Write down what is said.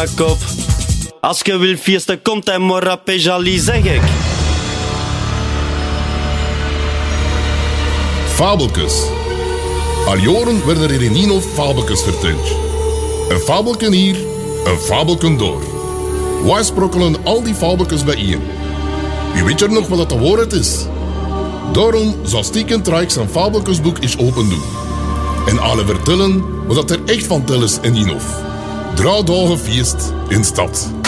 kop. Als je wil feesten, komt hij maar op Jali, zeg ik. Fabeltjes. Al jaren werden er in Ninov fabeltjes verteld. Een fabelken hier, een fabelken door. Wij sprokkelen al die fabeltjes bijeen. U weet er nog wat de waarheid is? Daarom zal Stieken Trijk zijn fabeltjesboek eens open doen. En alle vertellen wat er echt van tel is in Ninov. 3 dagen feest in stad.